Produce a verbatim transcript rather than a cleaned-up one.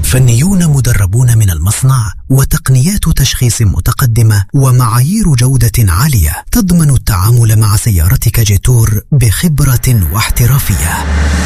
فنيون مدربون من المصنع وتقنيات تشخيص متقدمة ومعايير جودة عالية تضمن التعامل مع سيارتك جيتور بخبرة واحترافية.